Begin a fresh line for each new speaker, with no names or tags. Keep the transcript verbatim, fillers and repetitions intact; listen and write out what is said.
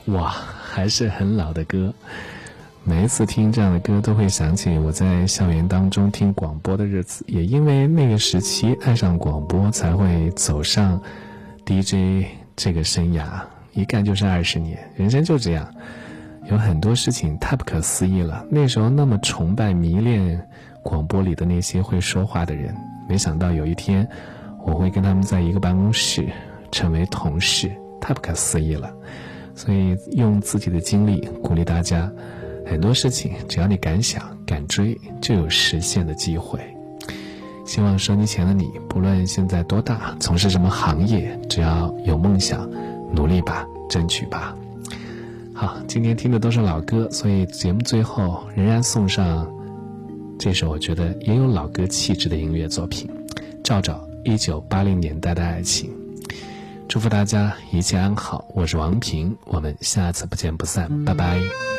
哇，还是很老的歌。每一次听这样的歌都会想起我在校园当中听广播的日子，也因为那个时期爱上广播，才会走上 D J 这个生涯，一干就是二十年，人生就这样，有很多事情太不可思议了。那时候那么崇拜迷恋广播里的那些会说话的人，没想到有一天我会跟他们在一个办公室成为同事，太不可思议了。所以用自己的经历鼓励大家，很多事情只要你敢想敢追，就有实现的机会。希望收机前的你，不论现在多大，从事什么行业，只要有梦想，努力吧，争取吧。好，今天听的都是老歌，所以节目最后仍然送上这首我觉得也有老歌气质的音乐作品，赵赵一九八零年代的爱情。祝福大家一切安好，我是王平，我们下次不见不散，拜拜。